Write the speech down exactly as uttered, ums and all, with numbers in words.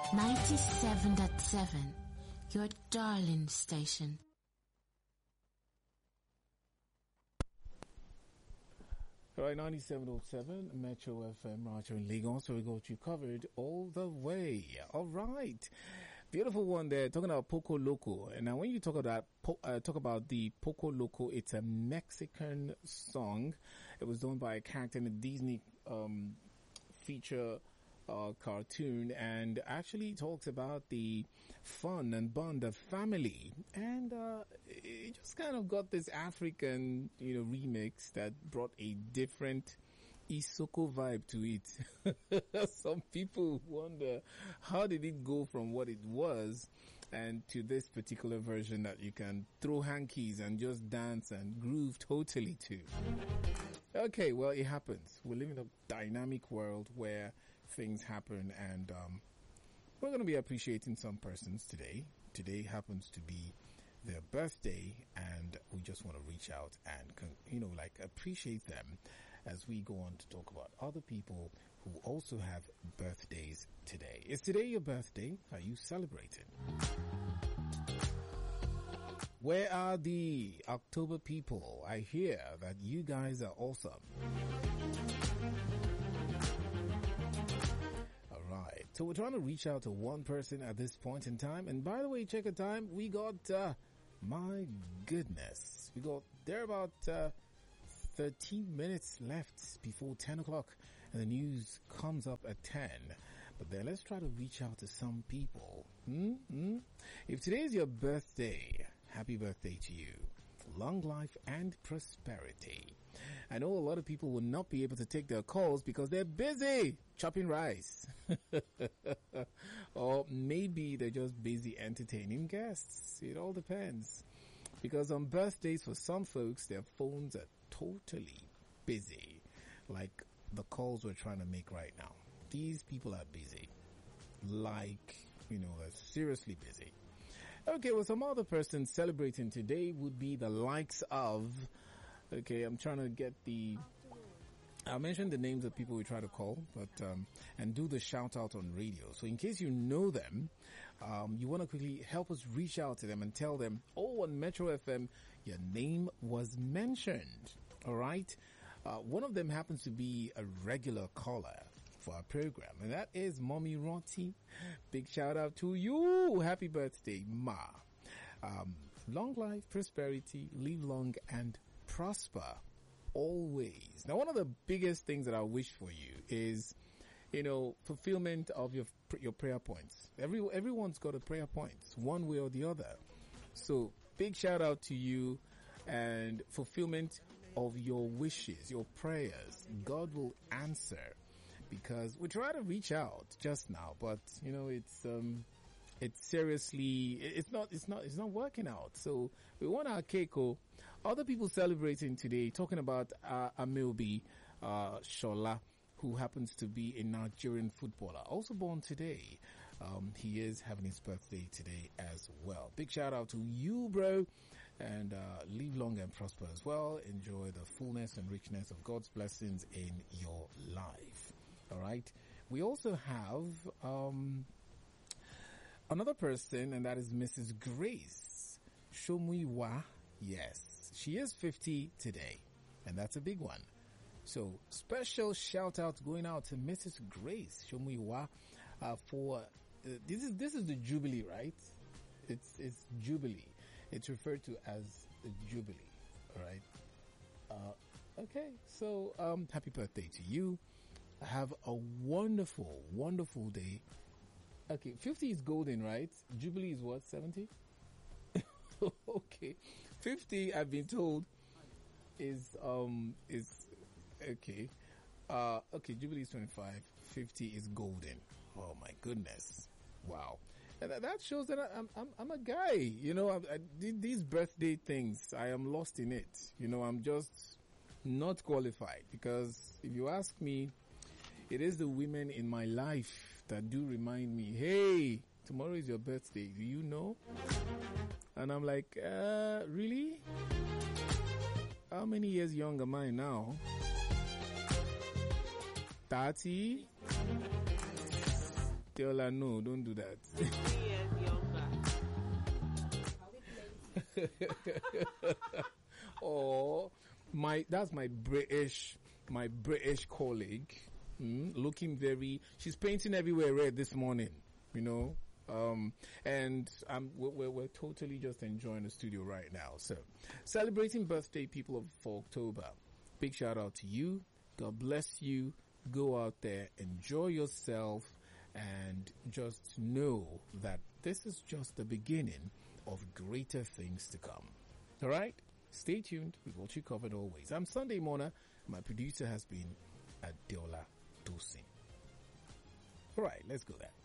ninety-seven point seven, your darling station. All right, ninety-seven point seven Metro F M, Roger in Lagos, where we got you covered all the way. All right. Beautiful one there, talking about Poco Loco. And now when you talk about uh, talk about the Poco Loco, it's a Mexican song. It was done by a character in a Disney um, feature uh, cartoon, and actually talks about the fun and bond of family. And uh, it just kind of got this African, you know, remix that brought a different Isoko vibe to it. Some people wonder, how did it go from what it was and to this particular version that you can throw hankies and just dance and groove totally to? Okay, well, it happens. We live in a dynamic world where things happen, and um, we're going to be appreciating some persons today. Today happens to be their birthday, and we just want to reach out and, you know, like appreciate them as we go on to talk about other people who also have birthdays today. Is today your birthday? Are you celebrating? Where are the October people? I hear that you guys are awesome. All right. So we're trying to reach out to one person at this point in time. And by the way, check the time. We got, uh, my goodness, we got there about, uh, thirteen minutes left before ten o'clock, and the news comes up at ten. But then let's try to reach out to some people. Mm-hmm. If today is your birthday, happy birthday to you. Long life and prosperity. I know a lot of people will not be able to take their calls because they're busy chopping rice. Or maybe they're just busy entertaining guests. It all depends. Because on birthdays for some folks, their phones are totally busy, like the calls we're trying to make right now. These people are busy, like, you know, they're seriously busy. Okay, well, some other persons celebrating today would be the likes of, okay, I'm trying to get the, I'll mention the names of people we try to call, but, um, and do the shout out on radio. So in case you know them, um, you want to quickly help us reach out to them and tell them, oh, on Metro F M, your name was mentioned. All right. Uh, one of them happens to be a regular caller for our program, and that is Mommy Roti. Big shout out to you. Happy birthday, Ma. Um, long life, prosperity, live long and prosper always. Now, one of the biggest things that I wish for you is, you know, fulfillment of your your prayer points. Every everyone's got a prayer point, one way or the other. So, big shout out to you, and fulfillment of your wishes, your prayers. God will answer, because we try to reach out just now, but you know, it's um it's seriously it's not it's not it's not working out. So we want our Keiko. Other people celebrating today, talking about uh, Ameobi uh Shola, who happens to be a Nigerian footballer, also born today. Um, he is having his birthday today as well. Big shout out to you, bro. And uh, live long and prosper as well. Enjoy the fullness and richness of God's blessings in your life. All right. We also have um, another person, and that is Missus Grace Shomuiwa. Yes, she is fifty today, and that's a big one. So special shout out going out to Missus Grace Shomuiwa uh, for uh, this is this is the Jubilee, right? It's it's Jubilee. It's referred to as the Jubilee, all right? Uh, okay, so um, happy birthday to you. Have a wonderful, wonderful day. Okay, fifty is golden, right? Jubilee is what, seventy? Okay, fifty, I've been told, is, um, is, okay. Uh, okay, Jubilee is twenty-five, fifty is golden. Oh my goodness. Wow. And that shows that I'm, I'm, I'm a guy, you know, I, I did these birthday things. I am lost in it. You know, I'm just not qualified, because if you ask me, it is the women in my life that do remind me, hey, tomorrow is your birthday. Do you know? And I'm like, uh, really? How many years young am I now? thirty? Deola, no, don't do that. Three years younger. Oh, my, that's my British, my British colleague, mm, looking very, she's painting everywhere red this morning, you know, um, and um, we're, we're, we're totally just enjoying the studio right now. So, celebrating birthday people of for October. Big shout out to you. God bless you. Go out there, enjoy yourself, and just know that this is just the beginning of greater things to come. All right? Stay tuned. We've got you covered always. I'm Sunday Mona. My producer has been Adeola Tosin. All right, let's go there.